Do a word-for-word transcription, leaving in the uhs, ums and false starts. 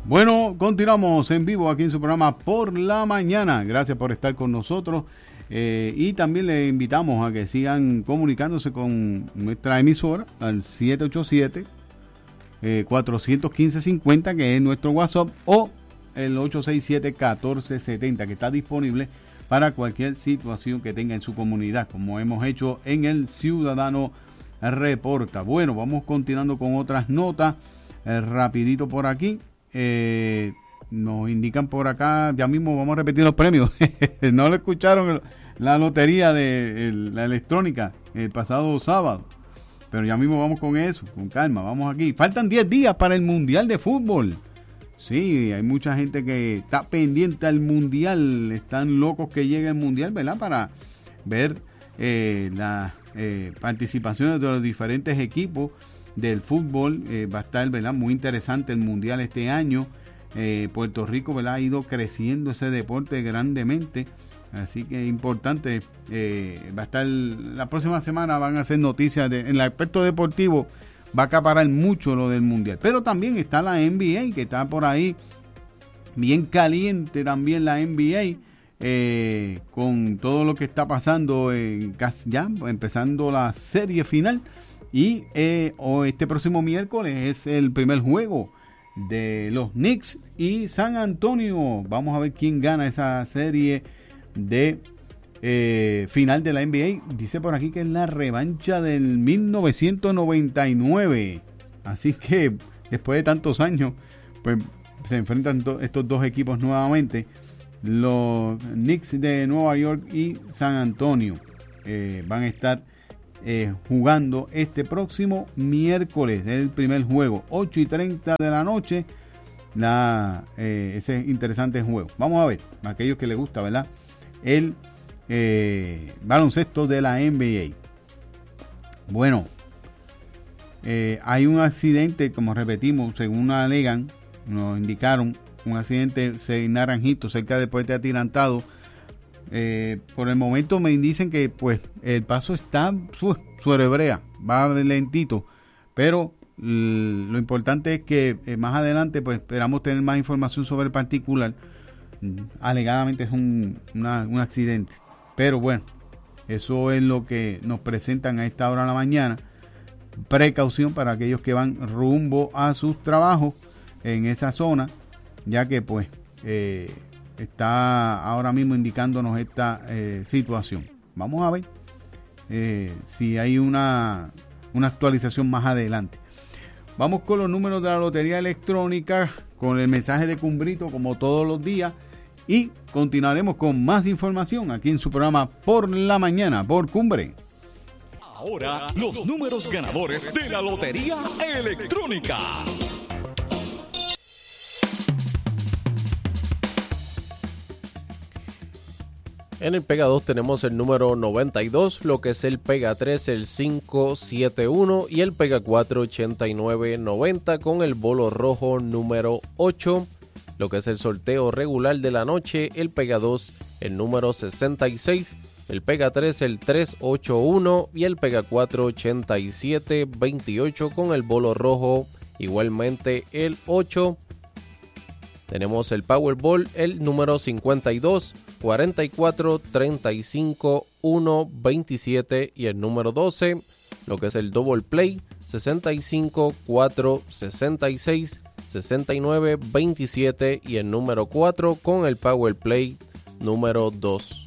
Bueno, continuamos en vivo aquí en su programa Por la Mañana. Gracias por estar con nosotros. Eh, y también le invitamos a que sigan comunicándose con nuestra emisora al siete ocho siete, cuatro uno cinco, cinco cero, que es nuestro WhatsApp, o el ocho seis siete, uno cuatro siete cero, que está disponible para cualquier situación que tenga en su comunidad, como hemos hecho en el Ciudadano Reporta. Bueno, vamos continuando con otras notas, eh, rapidito por aquí. Eh, nos indican por acá, ya mismo vamos a repetir los premios. No lo escucharon, la lotería de el, la electrónica el pasado sábado, pero ya mismo vamos con eso, con calma, vamos aquí. Faltan diez días para el Mundial de Fútbol. Sí, hay mucha gente que está pendiente al Mundial, están locos que llegue el Mundial, ¿verdad? Para ver eh, las eh, participaciones de los diferentes equipos del fútbol. Eh, va a estar, ¿verdad?, muy interesante el Mundial este año. Eh, Puerto Rico, ¿verdad?, ha ido creciendo ese deporte grandemente, así que es importante. Eh, va a estar la próxima semana, van a hacer noticias de, en el aspecto deportivo. Va a acaparar mucho lo del Mundial, pero también está la N B A, que está por ahí bien caliente también la N B A, eh, con todo lo que está pasando en, ya empezando la serie final. Y eh, o este próximo miércoles es el primer juego de los Knicks y San Antonio. Vamos a ver quién gana esa serie de eh, final de la N B A. Dice por aquí que es la revancha del mil novecientos noventa y nueve. Así que después de tantos años, pues se enfrentan to- estos dos equipos nuevamente. Los Knicks de Nueva York y San Antonio eh, van a estar Eh, jugando este próximo miércoles, el primer juego, ocho y treinta de la noche, la, eh, ese interesante juego. Vamos a ver, a aquellos que les gusta, ¿verdad?, el eh, baloncesto de la N B A. Bueno, eh, hay un accidente, como repetimos, según alegan, nos indicaron, un accidente en Naranjito, cerca de Puente Atirantado. Eh, por el momento me dicen que pues el paso está uh, suerebrea, va lentito, pero l- lo importante es que eh, más adelante pues esperamos tener más información sobre el particular. Mm, alegadamente es un, una, un accidente, pero bueno, eso es lo que nos presentan a esta hora de la mañana. Precaución para aquellos que van rumbo a sus trabajos en esa zona, ya que pues eh, está ahora mismo indicándonos esta eh, situación. Vamos a ver eh, si hay una, una actualización más adelante. Vamos con los números de la lotería electrónica, con el mensaje de Cumbrito como todos los días, y continuaremos con más información aquí en su programa Por la Mañana por Cumbre. Ahora los números ganadores de la lotería electrónica. En el Pega dos tenemos el número noventa y dos, lo que es el Pega tres, el quinientos setenta y uno y el Pega cuatro, ochenta y nueve noventa, con el bolo rojo número ocho, lo que es el sorteo regular de la noche, el Pega dos, el número sesenta y seis, el Pega tres, el trescientos ochenta y uno y el Pega cuatro, ochenta y siete veintiocho, con el bolo rojo igualmente el ocho. Tenemos el Powerball, el número cincuenta y dos, cuarenta y cuatro, treinta y cinco, uno, veintisiete y el número doce, lo que es el Double Play, sesenta y cinco, cuatro, sesenta y seis, sesenta y nueve, veintisiete y el número cuatro, con el Power Play número dos.